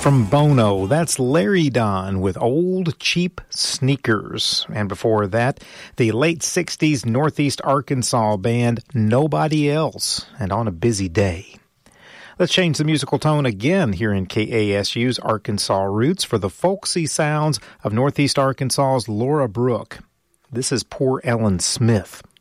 From Bono, that's Larry Don with Old Cheap Sneakers. And before that, the late 60s Northeast Arkansas band Nobody Else, and On a Busy Day. Let's change the musical tone again here in KASU's Arkansas Roots for the folksy sounds of Northeast Arkansas's Laura Brooke. This is Poor Ellen Smith.